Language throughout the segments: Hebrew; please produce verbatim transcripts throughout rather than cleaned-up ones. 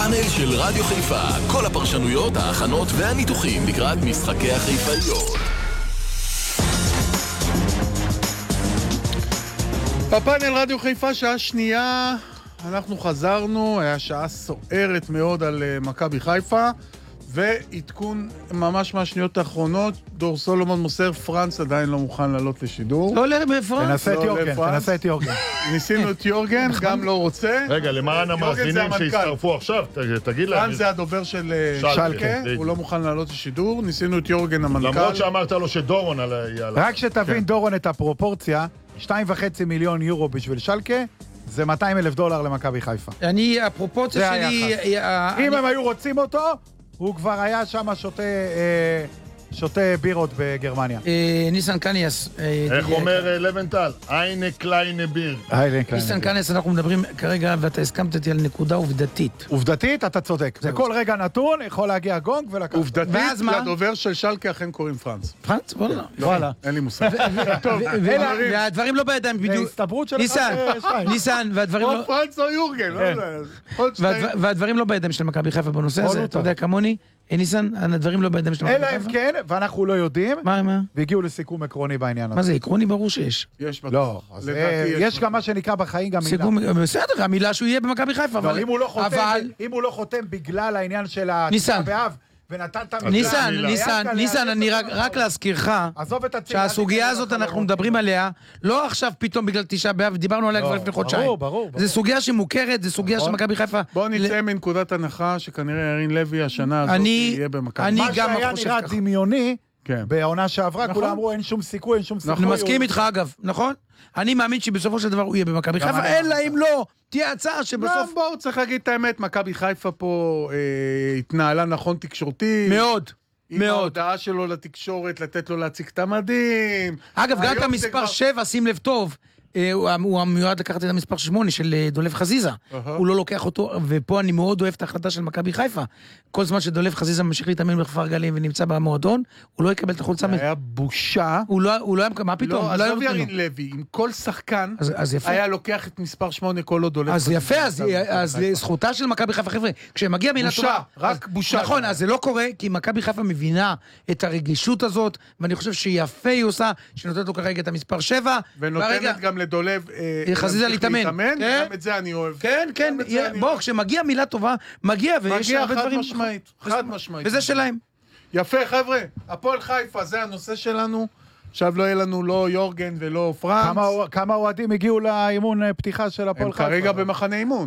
הפאנל של רדיו חיפה, כל הפרשנויות, ההכנות והניתוחים לקראת משחקי החיפאיות. בפאנל רדיו חיפה, שעה שנייה, אנחנו חזרנו, היה שעה סוערת מאוד על מכבי חיפה, ועדכון ממש מהשניות האחרונות, דור סולומון מוסר, פרנס עדיין לא מוכן לעלות לשידור. לא עולה בפרנס. תנסה את יורגן, תנסה את יורגן. ניסינו את יורגן, גם לא רוצה. רגע, למען המאזינים שהצטרפו עכשיו, תגיד להם. פרנס זה הדובר של שלקה, הוא לא מוכן לעלות לשידור, ניסינו את יורגן המנכ"ל. למרות שאמרת לו שדורון על היאללה. רק שתבין דורון את הפרופורציה, שתיים וחצי מיליון יורו בשביל שלקה, זה מאתיים אלף דולר למכבי חיפה. אני, הפרופורציה שלי... אם הם היו רוצים אותו, הוא כבר היה שם שותה, שותה בירות בגרמניה. ניסן קניאס. איך אומר לבנטל? איינה קליינה ביר. ניסן קניאס, אנחנו מדברים כרגע, ואתה הסכמת איתי על נקודה עובדתית. עובדתית, אתה צודק. בכל רגע נתון יכול להגיע גונג ולקחת. עובדתית, לדובר של שלקה אכן קוראים פרנס. פרנס? וואלה. וואלה. אין לי מושג. טוב, והדברים לא בידיים בדיוק. ההסתברות של ניסן, ניסן, והדברים לא... או פרנס או יורגן, לא יודע. והדברים לא בידיים של מכבי חיפה בנושא הזה, אתה יודע כמוני. ניסן, הדברים לא בידיים של מכבי חיפה. אלא הם כן, ואנחנו לא יודעים. מה, מה? והגיעו לסיכום עקרוני בעניין הזה. מה זה, עקרוני ברור שיש. יש בטוח. לא, יש גם מה שנקרא בחיים גם מילה. בסדר, המילה שהוא יהיה במכבי חיפה. אבל אם הוא לא חותם בגלל העניין של התשעה באב, ונתת... ניסן, ניסן, ניסן, אני רק להזכירך שהסוגיה הזאת אנחנו מדברים עליה, לא עכשיו פתאום בגלל תשעה באב, דיברנו עליה כבר לפני חודשיים. ברור, ברור. זו סוגיה שמוכרת, זו סוגיה של מכבי חיפה. בואו נצא מנקודת הנחה שכנראה ירין לוי השנה הזאת יהיה במכבי. מה שהיה נראה דמיוני, בעונה שעברה, כולם אמרו אין שום סיכוי, אין שום סיכוי. אני מסכים איתך אגב, נכון? אני מאמין שבסופו של דבר הוא יהיה במכבי חיפה, אלא אם לא, תהיה הצעה שבסוף... בואו, צריך להגיד את האמת, מכבי חיפה פה התנהלה נכון תקשורתי. מאוד, עם מאוד. ההודעה שלו לתקשורת, לתת לו להציג את המדים. אגב, גם את המספר שבע, שים לב טוב, הוא המיועד לקחת את המספר שמונה של דולב חזיזה. הוא לא לוקח אותו, ופה אני מאוד אוהב את ההחלטה של מכבי חיפה. כל זמן שדולב חזיזה ממשיך להתאמן בכפר גלים ונמצא במועדון, הוא לא יקבל את החולצה. זה היה בושה. הוא לא היה, מה פתאום? לא, עזוב ירין לוי, עם כל שחקן היה לוקח את מספר שמונה כל עוד דולב חזיזה. אז יפה, אז זכותה של מכבי חיפה, חבר'ה, כשמגיע מילה טובה... בושה, רק בושה. נכון, אז זה לא קורה, כי מכבי חיפה מבינה את הרגישות הזאת, ואני חושב שיפה היא עושה, שנותנת לו כרגע את המספר שבע, ונותנת גם לדולב חזיזה להתאמן. גם את זה אני אוהב. כן, כן, בוא, כשמגיע מילה טובה, מגיע, ויש הרבה דברים... משמעית, חד משמעית. וזה שלהם. יפה, חבר'ה, הפועל חיפה, זה הנושא שלנו. עכשיו לא יהיה לנו לא יורגן ולא פרנס. כמה אוהדים הגיעו לאימון פתיחה של הפועל חיפה? הם כרגע במחנה אימון.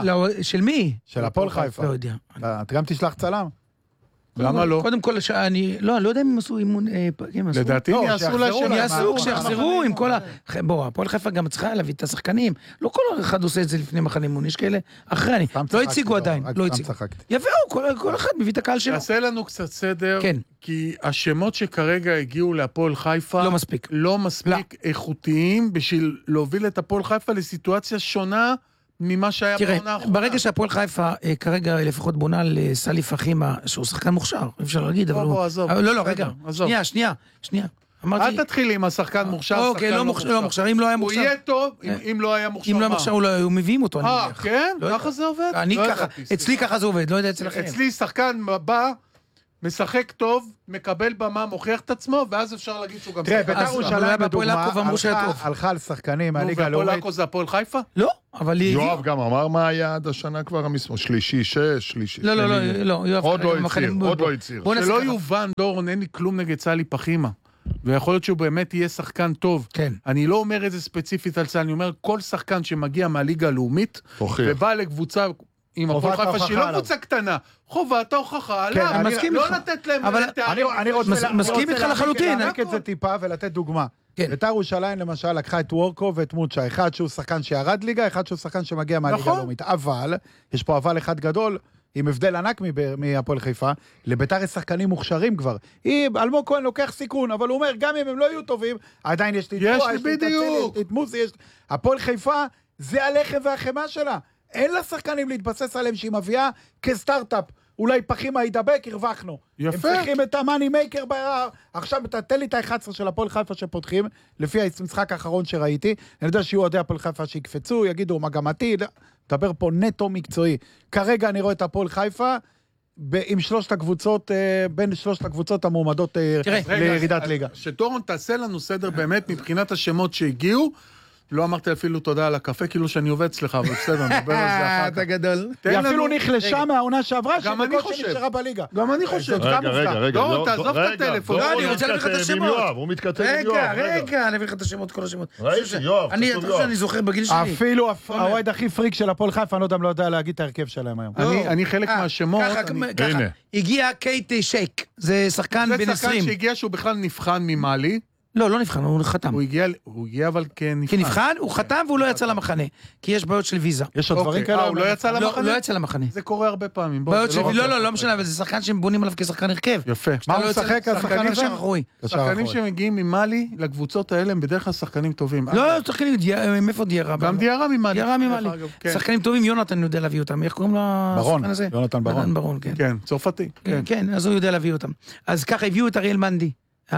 של מי? של הפועל חיפה. לא יודע. אתה גם תשלח צלם? למה לא? קודם כל, אני לא, לא יודע אם הם עשו אימון, לדעתי הם יעשו לה שהם יעשו, כשיחזרו עם כל ה... בוא, הפועל חיפה גם צריכה להביא את השחקנים, לא כל אחד עושה את זה לפני מחנה אימון, יש כאלה אחרי, אני, לא הציגו עדיין, לא הציגו. יביאו, כל אחד מביא את הקהל שלו. תעשה לנו קצת סדר, כי השמות שכרגע הגיעו להפועל חיפה, לא מספיק. לא מספיק איכותיים, בשביל להוביל את הפועל חיפה לסיטואציה שונה, ממה שהיה בעונה האחרונה. ברגע שהפועל חיפה כרגע לפחות בונה לסלי פחימה, שהוא שחקן מוכשר, אפשר להגיד, אבל הוא... לא, לא, רגע, שנייה, שנייה, שנייה. אל תתחיל עם השחקן מוכשר, אוקיי, לא מוכשר, אם לא היה מוכשר. הוא יהיה טוב, אם לא היה מוכשר. אם לא היה מוכשר, הוא מביאים אותו. אה, כן? ככה זה עובד? אני ככה, אצלי ככה זה עובד, לא יודע אצלכם. אצלי שחקן בא, משחק טוב, מקבל במה, מוכיח את עצמו, ואז אפשר להגיד שהוא גם... תראה, בית"ר ירושלים בדוגמה, הלכה על שחקנים מהליגה הלאומית. והפועל עכו זה הפועל חיפה? לא, אבל... יואב גם אמר מה היה עד השנה כבר המספר, שלישי, שש, שלישי. לא, לא, לא, יואב... עוד לא הציר, עוד לא הציר. שלא יובן, דורון, אין לי כלום נגד סלי פחימה. ויכול להיות שהוא באמת יהיה שחקן טוב. כן. אני לא אומר את זה ספציפית על סלי, אני אומר כל שחקן שמגיע מהליגה הלאומית, ובא לקבוצה... עם הפועל חיפה שהיא לא קבוצה קטנה, חובת ההוכחה עליו, לא לתת להם... אני רוצה מסכים איתך לחלוטין. להעמיק את זה טיפה ולתת דוגמה. בית"ר ירושלים למשל לקחה את וורקו ואת מוצ'ה, אחד שהוא שחקן שירד ליגה, אחד שהוא שחקן שמגיע מהליגה הלאומית. אבל, יש פה אבל אחד גדול, עם הבדל ענק מהפועל חיפה, לבית"ר יש שחקנים מוכשרים כבר. אלמוג כהן לוקח סיכון, אבל הוא אומר, גם אם הם לא יהיו טובים, עדיין יש לי את מוסי, הפועל חיפה, זה הלחם והחמה שלה. אין לה שחקנים להתבסס עליהם שהיא מביאה כסטארט-אפ. אולי פחימה ידבק, הרווחנו. יפה. הם צריכים את המאני מייקר, עכשיו תתן לי את ה-אחד עשר של הפועל חיפה שפותחים, לפי המשחק האחרון שראיתי, אני יודע שיהיו עדי הפועל חיפה שיקפצו, יגידו מגמתי, דבר פה נטו מקצועי. כרגע אני רואה את הפועל חיפה, עם שלושת הקבוצות, בין שלושת הקבוצות המועמדות לירידת ליגה. שדורון תעשה לנו סדר באמת מבחינת השמות שהגיעו, לא אמרתי אפילו תודה על הקפה, כאילו שאני עובד אצלך, אבל בסדר, נדבר על זה אחר כך. אתה גדול. היא אפילו נחלשה מהעונה שעברה, גם אני חושב. שנשארה בליגה. גם אני חושב. רגע, רגע, רגע. דורון, תעזוב את הטלפון. לא, אני רוצה להביא לך את השמות. הוא מתכתב עם יואב. רגע, רגע, אני אביא לך את השמות, כל השמות. ראיתי, יואב, אני, אתה חושב שאני זוכר בגיל שלי. אפילו האוהד הכי פריק של הפועל חיפה, אני לא יודע אם לא יודע להגיד את ההרכב שלהם היום. אני חלק מהשמות. ככה, הגיע קייט שייק, זה שחקן בן זה עשרים. שחקן שהגיע שהוא בכלל נבחן ממאלי. לא, לא נבחן, הוא חתם. הוא הגיע, הוא הגיע אבל כנבחן. כנבחן, הוא חתם והוא לא יצא למחנה, כי יש בעיות של ויזה. יש עוד דברים כאלה? הוא לא יצא למחנה? לא יצא למחנה. זה קורה הרבה פעמים. בעיות של, לא, לא, לא משנה, אבל זה שחקן שהם בונים עליו כשחקן הרכב. יפה. מה הוא משחק? שחקנים שם אחורי. שחקנים שמגיעים ממאלי לקבוצות האלה הם בדרך כלל שחקנים טובים. לא, שחקנים, מאיפה דיירה? גם דיירה ממאלי. דיירה ממאלי. שחקנים טובים, יונתן יודע להביא אותם. איך קוראים לו ברון, השחקן הזה? יונתן ברון. ברון, כן. כן, צרפתי. כן, אז הוא יודע להביא אותם. אז ככה הביאו את אריאל מנדי.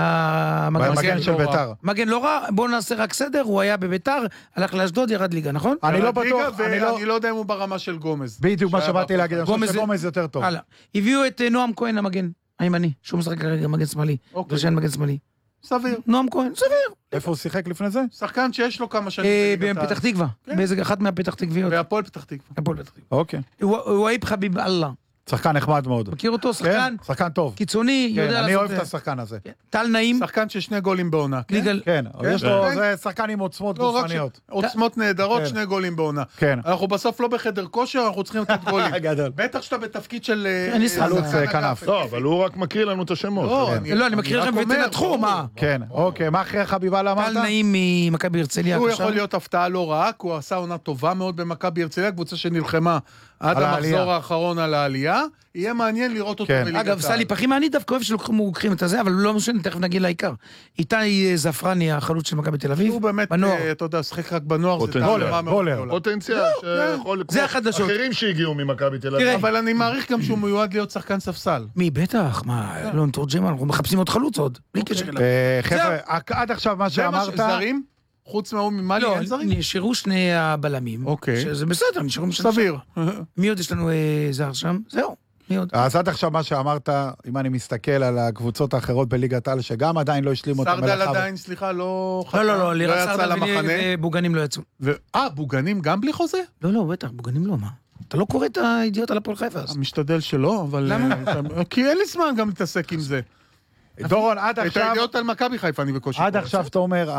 המגן של ביתר. מגן לא רע, בואו נעשה רק סדר, הוא היה בביתר, הלך לאשדוד, ירד ליגה, נכון? אני לא בטוח, אני לא יודע אם הוא ברמה של גומז. בדיוק מה שבאתי להגיד, אני חושב שגומז יותר טוב. הביאו את נועם כהן המגן, הימני, שהוא משחק כרגע מגן שמאלי, ושאין מגן שמאלי. סביר. נועם כהן, סביר. איפה הוא שיחק לפני זה? שחקן שיש לו כמה שנים. בפתח תקווה, באיזה אחת מהפתח תקוויות. בהפועל פתח תקווה. הפועל פתח תקווה. אוקיי. הוא אייב חביב אללה. שחקן נחמד מאוד. מכיר אותו? שחקן? שחקן טוב. קיצוני, יודע לעשות... אני אוהב את השחקן הזה. טל נעים. שחקן של שני גולים בעונה. כן, יש לו, זה שחקן עם עוצמות גופניות. עוצמות נהדרות, שני גולים בעונה. כן. אנחנו בסוף לא בחדר כושר, אנחנו צריכים לתת גולים. גדול. בטח שאתה בתפקיד של... חלוץ כנף. לא, אבל הוא רק מקריא לנו את השמות. לא, אני מקריא לכם ותנתחו, מה? כן, אוקיי, מה אחרי חביבה אמרת? טל נעים ממכבי הרצליה. הוא יכול להיות הפתעה לא רעה, הוא עשה עונה טובה מאוד במכבי הרצליה, קבוצה שנלחמה עד המחזור האחרון על העלייה. יהיה מעניין לראות אותו בליגת העל. אגב, סלי פחים, אני דווקא אוהב שלוקחים את הזה, אבל לא משנה, תכף נגיע לעיקר. איתי זפרני, החלוץ של מכבי תל אביב, הוא באמת, אתה יודע, שחק רק בנוער, זה בולר, בולר. פוטנציאל שיכול... זה החדשות. אחרים שהגיעו ממכבי תל אביב. אבל אני מעריך גם שהוא מיועד להיות שחקן ספסל. מי, בטח, מה, לא נתורג'ם, אנחנו מחפשים עוד חלוץ עוד, בלי קשר אליו. חבר'ה, עד עכשיו מה שאמרת... זרים? חוץ מהוא ממאלי אין זרים? לא, נשארו שני הבלמים. אוקיי. שזה בסדר, נשארו משנה. סביר. מי עוד יש לנו זר שם? זהו. אז עד עכשיו מה שאמרת, אם אני מסתכל על הקבוצות האחרות בליגת העל, שגם עדיין לא השלימו את המלאכה. סרדל עדיין, סליחה, לא... לא, לא, לא, לירה סרדל ובוגנים לא יצאו. אה, בוגנים גם בלי חוזה? לא, לא, בטח, בוגנים לא, מה? אתה לא קורא את הידיעות על הפועל חיפה אז. משתדל שלא, אבל... למה? כי אין לי זמן גם להתעסק עם זה. דורון, עד עכשיו... את הידיעות על מכבי חיפה אני בקושי. עד עכשיו, אתה אומר,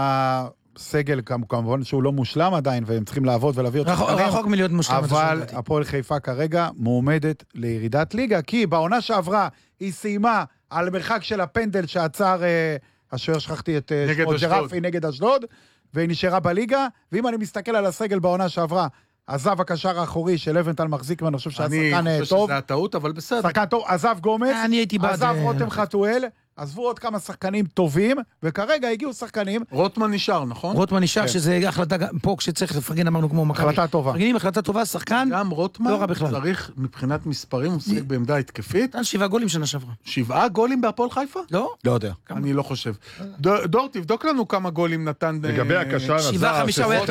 הסגל כמובן שהוא לא מושלם עדיין, והם צריכים לעבוד ולהביא אותו. רחוק מלהיות מושלם. אבל הפועל חיפה כרגע מועמדת לירידת ליגה, כי בעונה שעברה היא סיימה על מרחק של הפנדל שעצר, השוער שכחתי את ג'רפי נגד אשדוד, והיא נשארה בליגה, ואם אני מסתכל על הסגל בעונה שעברה, עזב הקשר האחורי של לבנטל מחזיק, ואני חושב שהשחקן טוב. אני חושב שזה הטעות, אבל בסדר. שחקן טוב, עזב גומץ, עזב בעד... רותם חתואל, עזבו עוד כמה שחקנים טובים, וכרגע הגיעו שחקנים. רוטמן נשאר, נכון? רוטמן נשאר, שזה החלטה, פה כשצריך לפרגן אמרנו כמו מכבי. החלטה טובה. פרגנים, החלטה טובה, שחקן, גם רוטמן לא רע בכלל. צריך מבחינת מספרים, הוא שיחק בעמדה התקפית. שבעה גולים שנה שעברה. שבעה גולים בהפועל חיפה? לא? לא יודע. אני לא חושב. דור, תבדוק לנו כמה גולים נתן... לגבי הקשר הזר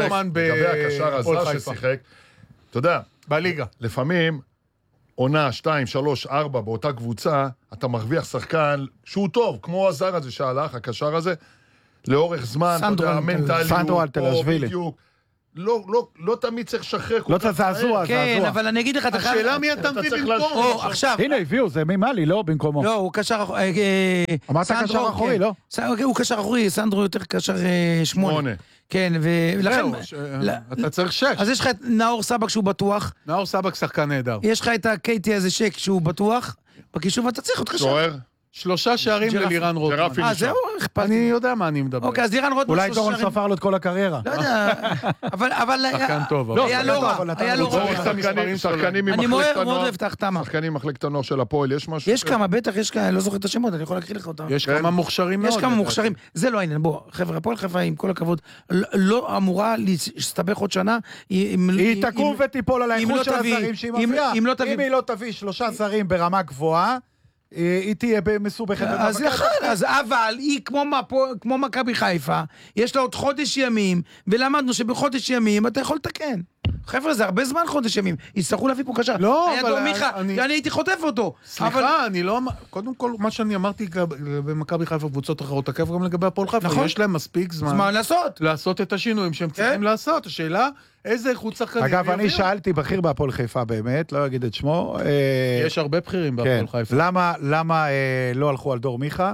ששיחק, אתה יודע, בליגה. לפעמים, עונה, שתיים, שלוש, ארבע, באותה קבוצה, אתה מרוויח שחקן שהוא טוב, כמו הזר הזה שהלך, הקשר הזה, לאורך זמן, אתה יודע, המנטליות, סנדרו אלטלשווילי. לא, לא, לא תמיד צריך לשחרר. לא צריך זעזוע, כן, אבל אני אגיד לך, השאלה מי אתה מביא במקומו. עכשיו. הנה, הביאו, זה ממאלי, לא במקומו. לא, הוא קשר... אמרת קשר אחורי, לא? הוא קשר אחורי, סנדרו יותר קשר שמונה. כן, ולכן... אתה צריך שש. אז יש לך את נאור סבק שהוא בטוח. נאור סבק שחקן נהדר. יש לך את הקייטי הזה שק שהוא בטוח. בקישוב אתה צריך עוד קשר. שוער. שלושה שערים ללירן רוטמן. אה, זהו, אכפת. אני יודע מה אני מדבר. אוקיי, אז לירן רוטמן... אולי דורון ספר לו את כל הקריירה. לא יודע, אבל... שחקן טוב. היה לא רע, היה לא רע. שחקנים אני ממחלקת מאוד אוהב את ההחתמה. שחקנים ממחלקת הנוער של הפועל, יש משהו? יש כמה, בטח, יש כמה, לא זוכר את השמות, אני יכול להקריא לך אותם. יש כמה מוכשרים מאוד. יש כמה מוכשרים, זה לא העניין, בוא, חבר'ה, הפועל חיפה, עם כל הכבוד, לא אמורה להסתבך עוד שנה. היא תקום ותיפול על האיכות של הזרים שהיא מביאה. אם היא לא תביא שלושה זרים ברמה גבוהה, היא תהיה מסובכת. אז לכן, אז אבל היא כמו מכבי חיפה, יש לה עוד חודש ימים, ולמדנו שבחודש ימים אתה יכול לתקן. חבר'ה, זה הרבה זמן חודש ימים. יצטרכו להביא פה קשר. לא, היה אבל דור מיכה, אני- ואני הייתי חוטף אותו. סליחה, אבל- אני לא... קודם כל, מה שאני אמרתי במכבי חיפה וקבוצות אחרות, תקף גם לגבי הפועל חיפה. נכון. יש להם מספיק זמן זמן לעשות. לעשות את השינויים שהם צריכים לעשות. השאלה, איזה איכות שחקנים אגב, אני יביאו? שאלתי בכיר בהפועל חיפה באמת, לא אגיד את שמו. אה, יש הרבה בכירים כן. בהפועל חיפה. למה, למה אה, לא הלכו על דור מיכה?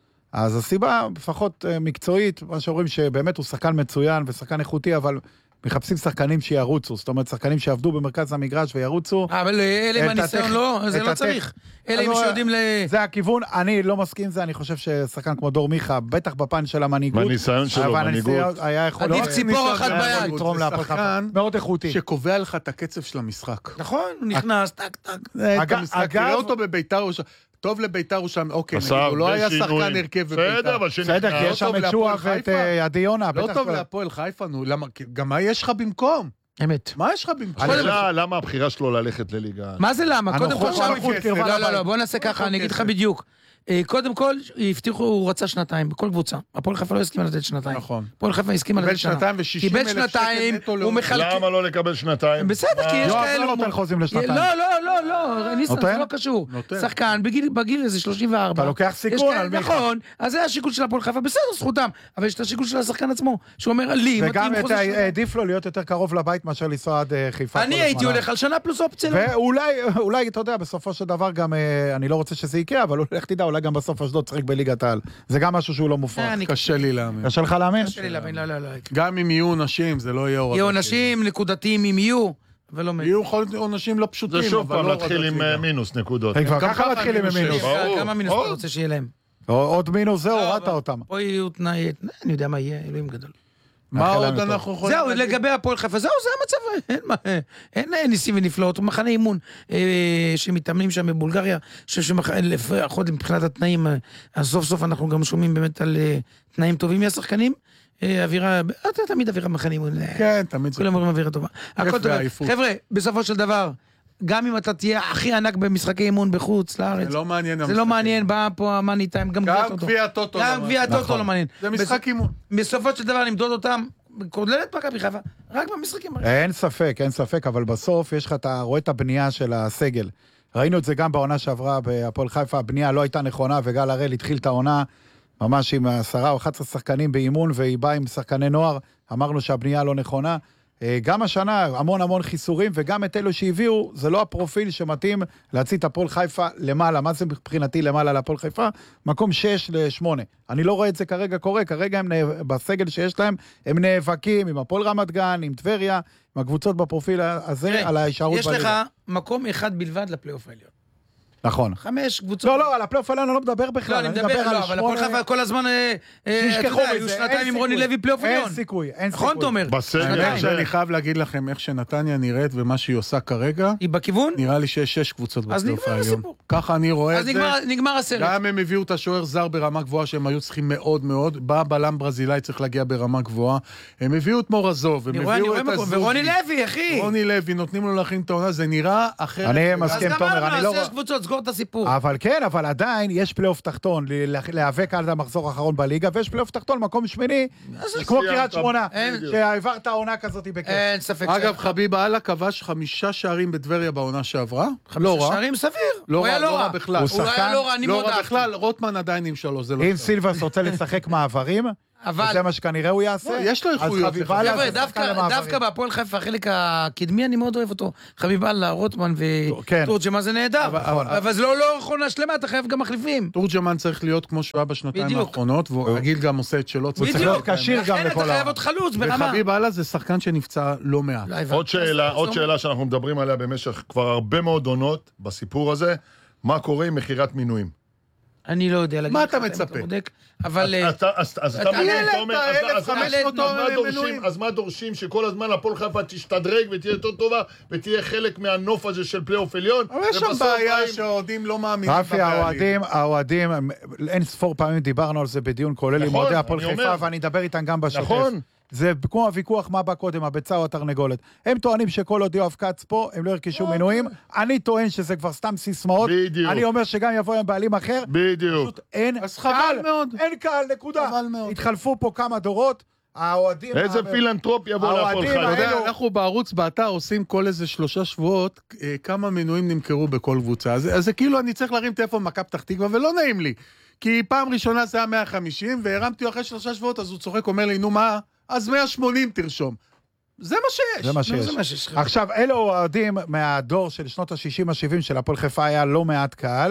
אז הסיבה, לפחות אה, מקצועית, מה שאומרים שבאמת הוא שחקן מצוין ושחקן איכותי, אבל מחפשים שחקנים שירוצו, זאת אומרת, שחקנים שיעבדו במרכז המגרש וירוצו. אבל אלה עם את הניסיון הטכ- לא, זה את לא הטכ- צריך. אלה עם אז שיודעים ל... זה הכיוון, אני לא מסכים עם זה, אני חושב ששחקן כמו דור מיכה, בטח בפן של המנהיגות. בניסיון שלו, אבל מנהיגות. הניסיון היה יכול... עדיף לא- ציפור אחת ניסיון ביד. מנהיגות. לתרום זה להפועל חיפה. שחקן מאוד איכותי. שקובע לך את הקצב של המשחק. נכון, הוא נכנס, טק, טק. את אגב- המשחק, אגב- תראה אותו בביתר ירושלים. טוב לביתר ירושלים, אוקיי, נגיד, עשה הוא לא הרבה היה שינויים. שחקן הרכב בביתר. בסדר, אבל שנכנס. בסדר, כי יש שם טוב את להפועל שועה ואת חיפה? אה, עדי יונה. לא בטח טוב לא- להפועל חיפה, נו, למה? כי גם מה יש לך במקום? אמת. מה יש לך במקום? השאלה, למה הבחירה שלו ללכת לליגה? מה זה למה? קודם כל הנוחות- שם... הנוחות קרבה לא, לא, לבית. לא, בוא נעשה ככה, אני אגיד לך בדיוק. אה, קודם כל, הבטיחו, הוא רצה שנתיים, בכל קבוצה. הפועל חיפה לא הסכימה לתת שנתיים. נכון. הפועל חיפה הסכימה קיבל לתת שנה. שנתיים ושישים קיבל אלף שקל שנתיים, נטו הוא לעונה. מחלק... למה לא לקבל שנתיים? בסדר, כי יש יואב כאלו... לא נותן חוזים לשנתיים. לא, לא, לא, לא, ניסן, נותן? זה לא קשור. נותן. שחקן, בגיל, בגיל איזה שלושים וארבע. אתה לוקח סיכון יש כאלה- על מיכה. נכון, אז זה השיקול של הפועל חיפה, בסדר, זכותם. אבל יש את השיקול של השחקן עצמו, שהוא אומר, לי, וגם מתאים את חוזה ה- שנתיים. העדיף לו להיות יותר קרוב לבית מאשר לנסוע עד אה, חיפה. אני כל הייתי הזמן. הולך על שנה פלוס אופציה. ואולי, אולי, אתה יודע, בסופו של דבר גם, אה, אני לא רוצה שזה יקרה, אבל לך תדע, אולי גם בסוף אשדוד צריך בליגת העל. זה גם משהו שהוא לא מופרך. אה, אני- קשה לי להאמין. קשה לך להאמין? קשה לי להבין, לא, לא, לא. גם אם יהיו עונשים, זה לא יהיה הורדת. יהיו עונשים נקודתיים אם יהיו, ולא... מ- יהיו יכול להיות עונשים לא פשוטים, זה שוב אבל פעם לא להתחיל הורדת עם ליגה. אה, מינוס נקודות. הם כבר גם ככה ככה מתחילים עם אני מינוס. חושב. ברור. כמה מינוס אתה עוד. רוצה שיהיה להם? עוד מינוס, זהו, לא, הורדת אבל אותם. פה יהיו תנאי... אני יודע מה יהיה, אלוהים גדול. מה מאחל עוד להם אנחנו יכולים זהו, להגיד? לגבי הפועל חיפה, זהו, זה המצב, אין מה, אין אין ניסים ונפלאות, הוא מחנה אימון אה, שמתאמנים שם בבולגריה, לפחות מבחינת התנאים, אה, אז סוף סוף אנחנו גם שומעים באמת על אה, תנאים טובים מהשחקנים, אה, אווירה, אתה תמיד אווירה מחנה אימון, אה, כן, תמיד זה. כולם אומרים אווירה טובה. הכל טוב. ועייפות. חבר'ה, בסופו של דבר, גם אם אתה תהיה הכי ענק במשחקי אימון בחוץ, לארץ, זה לא מעניין. זה המשחקים. לא מעניין, בא פה המאני טיים, גם גביע גם הטוטו. גביע הטוטו. גם לא גביע מעניין. הטוטו לא מעניין. זה משחק אימון. בסופו של דבר נמדוד אותם, כולל את מכבי חיפה, רק במשחקים האלה. אין ספק, אין ספק, אבל בסוף יש לך, אתה רואה את הבנייה של הסגל. ראינו את זה גם בעונה שעברה בהפועל חיפה, הבנייה לא הייתה נכונה, וגל הראל התחיל את העונה ממש עם עשרה או אחת עשרה שחקנים באימון, והיא באה עם שחקני נוער, אמרנו שהבנייה לא נכונה. גם השנה המון המון חיסורים, וגם את אלו שהביאו, זה לא הפרופיל שמתאים להציץ את הפועל חיפה למעלה. מה זה מבחינתי למעלה להפועל חיפה? מקום שש לשמונה. אני לא רואה את זה כרגע קורה, כרגע הם נאב... בסגל שיש להם, הם נאבקים עם הפועל רמת גן, עם טבריה, עם הקבוצות בפרופיל הזה, תראה, על ההישארות יש לך מקום אחד בלבד לפלייאוף העליון. נכון. חמש קבוצות. לא, לא, על הפלייאוף העליון אני לא מדבר לא, בכלל, אני מדבר, לא, אבל הפועל חיפה כל הזמן, אה, אה, אתה שישכחו יודע, היו מזה, שנתיים אין עם רוני סיכוי. לוי פלייאוף עליון. אין סיכוי, אין סיכוי. נכון, תומר? בסגל האמת עדיין. הזה. שאני חייב להגיד לכם איך שנתניה נראית ומה שהיא עושה כרגע, היא בכיוון? נראה לי שיש שש קבוצות אז בפלייאוף נגמר העליון. הסיפור. ככה אני רואה אז את זה. נגמר- נגמר הסרט. גם הם הביאו את השוער זר ברמה גבוהה שהם היו צריכים מאוד מאוד. בא בלם ברזילאי צריך להגיע ברמה גבוהה. הם הביאו את מורזוב, הם אני רואה, אני הביאו רואה את מקום. הזוזי. ורוני לוי, אחי. רוני לוי, נותנים לו להכין את העונה, זה נראה אחרת. אני לגמרי. מסכים. אז תומר, אני גמרנו, לא אז רואה- שש קבוצות, סגור את הסיפור. אבל כן, אבל עדיין יש פלייאוף תחתון, ל- להיאבק עד המחזור האחרון בליגה, ויש פלייאוף תחתון, מקום שמיני, כמו קריית שמונה, אין- שהעברת העונה כזאת בכיף. אין ספק. אגב, חביב אללה כבש חמישה שערים בטבריה בעונה שעברה. לא רע. שערים סביר. לא הוא היה רע, לא רע בכלל. הוא הוא היה שחקן- לא רע, אני לא מאוד רע אהבתי. בכלל, רוטמן עדיין עם שלוש, זה לא אם טוב. סילבס רוצה לשחק מעברים, אבל- וזה מה שכנראה הוא יעשה, לא, יש לו איכויות אז חביב לחבר. אללה חבר'ה, זה שחקן דווקא, למעברים. דווקא בהפועל חיפה, החלק הקדמי, אני מאוד אוהב אותו. חביב אללה, רוטמן כן. וטורג'מן זה נהדר. אבל- אבל זה לא לא עונה שלמה, אתה חייב גם מחליפים. תורג'מן צריך להיות כמו שהוא היה בשנתיים בדיוק. האחרונות, והוא רגיל גם עושה את שלו. צריך להיות כשיר גם לכן לכל אתה חייב העונה. עוד חלוץ ברמה. וחביב אללה זה שחקן שנפצע לא מעט. לא הבנתי. עוד שאלה, אז- עוד אז- שאלה שאנחנו מדברים עליה במשך כבר הרבה מאוד עונות בסיפור הזה, מה קורה עם מכירת מינויים? אני לא יודע להגיד. מה לך, אתה אם מצפה? בודק, אבל... אה, אתה- אז אז אתה אתה- מבין, ילד, אתה אומר, אתה אז- אלף אז- וחמש מאות אז מה מנויים. דורשים- אז מה דורשים שכל הזמן הפועל חיפה תשתדרג ותהיה יותר טובה ותהיה חלק מהנוף הזה של פלייאוף עליון? אבל יש שם ובסוף בעיה באים- שהאוהדים לא מאמינים רפי, האוהדים, האוהדים, הם- אין ספור פעמים דיברנו על זה בדיון כולל עם נכון, אוהדי הפועל אני חיפה, אומר. ואני אדבר איתם גם בשוטף. נכון. זה כמו הוויכוח מה בא קודם, הביצה או התרנגולת. הם טוענים שכל עוד יואב כץ פה, הם לא ירכשו מנויים. אני טוען שזה כבר סתם סיסמאות. בדיוק. אני אומר שגם יבוא היום בעלים אחר, בדיוק. פשוט אין אז חבל קהל, מאוד. אין קהל, נקודה. חבל מאוד. התחלפו פה כמה דורות, האוהדים... איזה פילנטרופ יבוא להפועל חיפה. אתה יודע, אנחנו בערוץ, באתר, עושים כל איזה שלושה שבועות, כמה מנויים נמכרו בכל קבוצה. אז זה כאילו אני צריך להרים טלפון מכבי פתח תקווה, ולא נעים לי. כי פעם ראשונה זה היה מאה וחמישים, והרמתי אחרי שלושה שבועות, אז הוא צוחק, אומר לי, נו מה? אז מאה ושמונים תרשום. זה מה שיש. זה מה שיש. זה מה שיש. עכשיו, אלו אוהדים מהדור של שנות ה-שישים ה-שבעים של הפועל חיפה היה לא מעט קהל.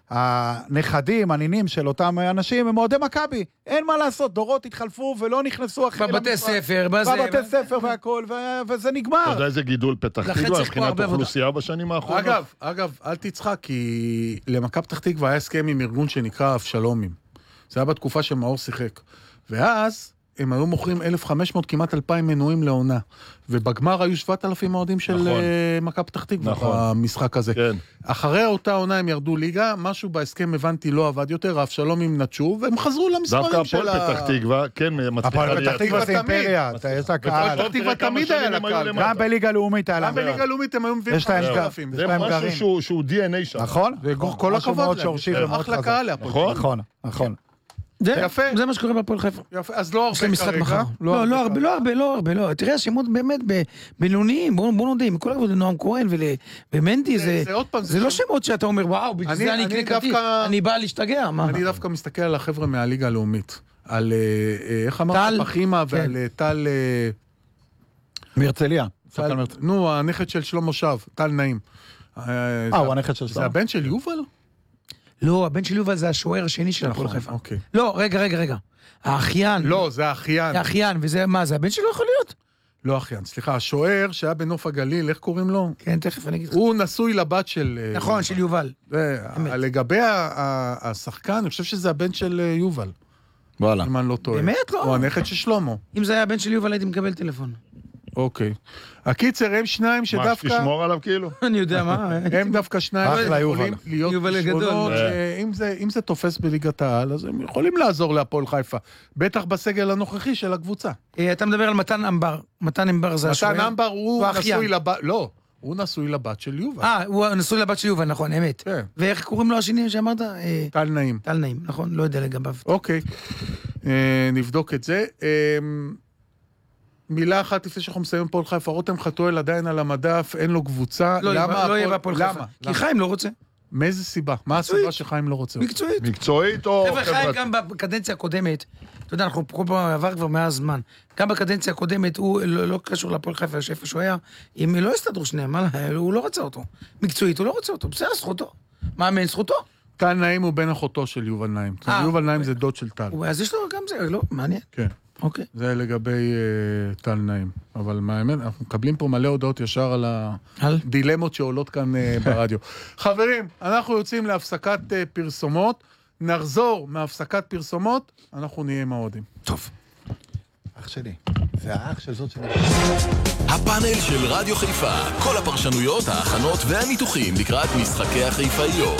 הנכדים, הנינים של אותם אנשים הם אוהדי מכבי. אין מה לעשות, דורות התחלפו ולא נכנסו אחרי למשחק. בבתי ספר, בזה. בבתי ספר והכל, וזה נגמר. אתה יודע איזה גידול פתח תקווה מבחינת אוכלוסייה בשנים האחרונות? אגב, אגב, אל תצחק, כי למכבי פתח תקווה היה הסכם עם ארגון שנקרא אבשלומים. זה היה בתקופה שמאור שיחק. ואז הם היו מוכרים אלף וחמש מאות, כמעט אלפיים מנויים לעונה. ובגמר היו שבעת אלפים אוהדים של נכון. מכבי פתח תקווה נכון. במשחק הזה. כן. אחרי אותה עונה הם ירדו ליגה, משהו בהסכם הבנתי לא עבד יותר, האבשלומים נטשו, והם חזרו למספרים של ה... דווקא הפועל פתח תקווה, כן, מצליחה הפועל פתח תקווה זה אימפריה, יש לה קהל. פתח תקווה תמיד היה לה קהל. גם בליגה לאומית היה לה. גם בליגה לאומית הם היו מביאים יש להם חמישה גר- אלפים. יש זה להם גרעין. משהו שהוא די אן איי שם. נכון? כל משהו הכבוד מאוד להם. שורשי יש להם ומאוד אחלה חזק. קהל להפועל. נכון? נכון, נכון. זה, יפה. זה מה שקורה בהפועל חיפה. יפה, אז לא יש להם הרבה משחק כרגע. מחר. לא, לא הרבה, לא הרבה, לא הרבה, לא. תראה, השמות באמת ב- בינוניים, בואו בוא נודה, מכל הכבוד לנועם כהן ול- ומנדי, זה- זה, זה עוד פעם, זה זה לא שם- שמות שאתה אומר, וואו, בגלל אני- זה אני אני אקנה כרטיס, דווקא- אני בא להשתגע, מה? אני דווקא מסתכל על החבר'ה מהליגה הלאומית. על, אה, אה, איך אמרת? טל. פחימה כן. ועל אה, טל... אה, מהרצליה. טל- נו, הנכד של שלמה שב, טל נעים. אה, אה, הוא הנכד של זה שלמה. הבן של יובל? לא, הבן של יובל זה השוער השני של הפועל חיפה. אוקיי. לא, רגע, רגע, רגע. האחיין. לא, זה האחיין. האחיין, וזה, מה, זה הבן שלו יכול להיות? לא אחיין, סליחה, השוער שהיה בנוף הגליל, איך קוראים לו? כן, תכף אני אגיד לך. הוא נשוי לבת של... אה, נכון, של יובל. זה, אמת. לגבי ה- ה- השחקן, אני חושב שזה הבן של אה, יובל, וואלה. אם אני לא טועה. באמת? לא. או הנכד של שלמה. אם זה היה הבן של יובל הייתי מקבל טלפון. אוקיי. הקיצר, הם שניים מה, שדווקא... שתשמור עליו כאילו? אני יודע מה. הם דווקא שניים אחלה יכולים יובל. להיות יובל הגדול. כישרונות, אה. שאם זה- אם זה תופס בליגת העל, אז הם יכולים לעזור להפועל חיפה. בטח בסגל הנוכחי של הקבוצה. אה, אתה מדבר על מתן אמבר. מתן אמבר זה השוער. מתן אמבר הוא הוא האחיין. נשוי לבת... לא, הוא נשוי לבת של יובל. אה, הוא נשוי לבת של יובל, נכון, אמת. כן. ואיך קוראים לו השני שאמרת? אה, טל נעים. טל נעים, נכון? לא יודע לגביו. אוקיי, אה, נבדוק את זה. אה, מילה אחת לפני שאנחנו מסיימים הפועל חיפה, רותם חתואל עדיין על המדף, אין לו קבוצה. לא, למה לא יהיה הפועל- בהפועל חיפה. למה? כי למה? חיים לא רוצה. מאיזה סיבה? מה הסיבה שחיים לא רוצה? אותו? מקצועית. מקצועית או חבר'ה, חיים חברתית? גם בקדנציה הקודמת, אתה יודע, אנחנו כל פעם עבר כבר מאה זמן, גם בקדנציה הקודמת, הוא לא, לא קשור להפועל חיפה, איפה שהוא היה, אם לא הסתדרו שניהם, מה, הוא לא רצה אותו. מקצועית, הוא לא רוצה אותו, בסדר, זכותו. מאמן, זכותו. טל נעים הוא בן אחותו של יובל נעים. אה. יובל נעים זה דוד של טל. הוא- אז יש לו גם זה, לא, מעניין. כן. אוקיי. זה לגבי אה, טל נעים. אבל מהאמן, אנחנו מקבלים פה מלא הודעות ישר על על? הדילמות שעולות כאן אה, ברדיו. חברים, אנחנו יוצאים להפסקת אה, פרסומות. נחזור מהפסקת פרסומות, אנחנו נהיה עם האוהדים. טוב. אח שלי. זה האח של זאת שלי. הפאנל של רדיו חיפה, כל הפרשנויות, ההכנות והניתוחים לקראת משחקי החיפאיות.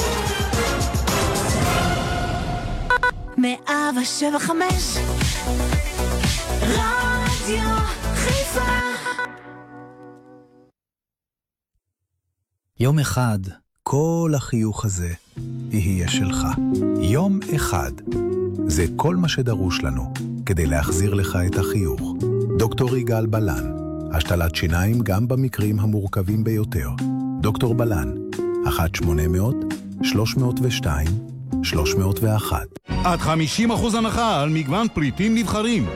מאה ושבע חמש רדיו חיפה. יום אחד, כל החיוך הזה יהיה שלך. יום אחד. זה כל מה שדרוש לנו כדי להחזיר לך את החיוך. דוקטור יגאל בלן, השתלת שיניים גם במקרים המורכבים ביותר. דוקטור בלן, אחת שמונה אפס אפס שלוש אפס שתיים שלוש אפס אחת. עד חמישים אחוז הנחה על מגוון פריטים נבחרים.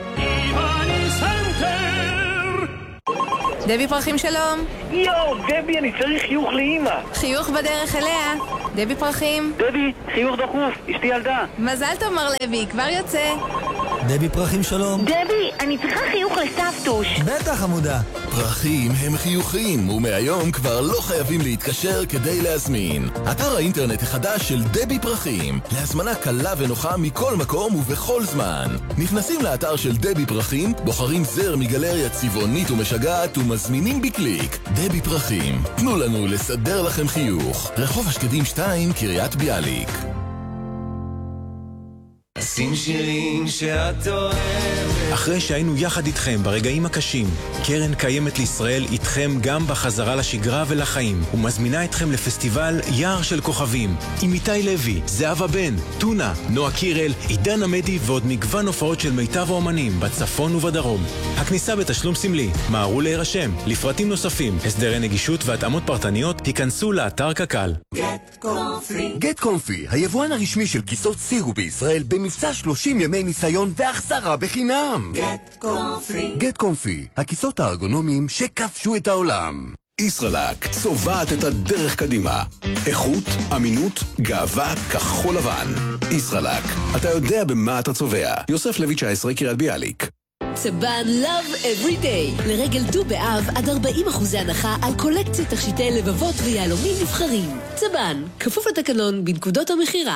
דבי פרחים שלום. יואו, דבי, אני צריך חיוך לאמא. חיוך בדרך אליה. דבי פרחים. דבי, חיוך דחוף, אשתי ילדה. מזל טוב מר לוי, כבר יוצא. דבי פרחים שלום. דבי, אני צריכה חיוך לסבתוש. בטח עמודה. פרחים הם חיוכים, ומהיום כבר לא חייבים להתקשר כדי להזמין. אתר האינטרנט החדש של דבי פרחים, להזמנה קלה ונוחה מכל מקום ובכל זמן. נכנסים לאתר של דבי פרחים, בוחרים זר מגלריה צבעונית ומשגעת ומזמינים בקליק. דבי פרחים, תנו לנו לסדר לכם חיוך. רחוב השקדים שתיים, קריית ביאליק. שים שירים שאת אוהבת אחרי שהיינו יחד איתכם ברגעים הקשים, קרן קיימת לישראל איתכם גם בחזרה לשגרה ולחיים, ומזמינה אתכם לפסטיבל יער של כוכבים, עם איתי לוי, זהבה בן, טונה, נועה קירל, עידן עמדי ועוד מגוון הופעות של מיטב האומנים בצפון ובדרום. הכניסה בתשלום סמלי, מהרו להירשם, לפרטים נוספים, הסדרי נגישות והתאמות פרטניות, היכנסו לאתר קק"ל. גט קומפי, היבואן הרשמי של כיסאות סירו בישראל במבצע שלושים ימי ניסיון והחזרה בחינם. גט קומפי. גט קומפי, הכיסאות הארגונומיים שכבשו את העולם. ישראלק, צובעת את הדרך קדימה. איכות, אמינות, גאווה, כחול לבן. ישראלק, אתה יודע במה אתה צובע. יוסף לוי תשע עשרה, קריית ביאליק. צבן Love Every Day. לרגל ט"ו באב עד ארבעים אחוז הנחה על קולקציית תכשיטי לבבות ויהלומים נבחרים. צבן, כפוף לתקנון בנקודות המחירה.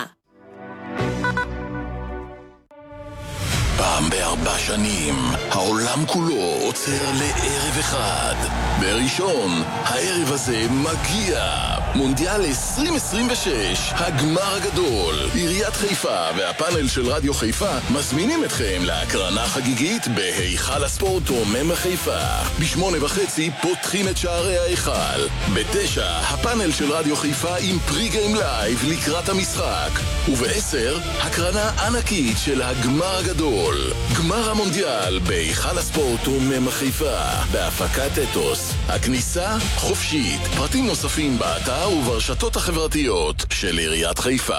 פעם בארבע שנים, העולם כולו עוצר לערב אחד. בראשון, הערב הזה מגיע. מונדיאל עשרים עשרים ושש, הגמר הגדול. עיריית חיפה והפאנל של רדיו חיפה מזמינים אתכם להקרנה חגיגית בהיכל הספורט רומם חיפה. בשמונה וחצי פותחים את שערי ההיכל. בתשע, הפאנל של רדיו חיפה עם פרי-גיים לייב לקראת המשחק. ובעשר, הקרנה ענקית של הגמר הגדול. גמר המונדיאל בהיכל הספורט רומם חיפה, בהפקת אתוס. הכניסה חופשית. פרטים נוספים באתר וברשתות החברתיות של עיריית חיפה.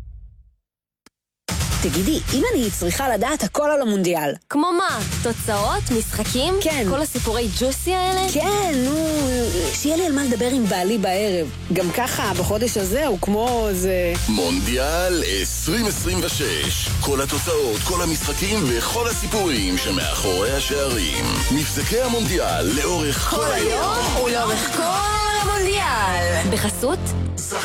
תגידי, אם אני צריכה לדעת הכל על המונדיאל. כמו מה? תוצאות? משחקים? כן. כל הסיפורי ג'וסי האלה? כן, נו, שיהיה לי על מה לדבר עם בעלי בערב. גם ככה, בחודש הזה הוא כמו זה... מונדיאל עשרים עשרים ושש. כל התוצאות, כל המשחקים וכל הסיפורים שמאחורי השערים. מבזקי המונדיאל לאורך כל היום ולאורך כל המונדיאל. בחסות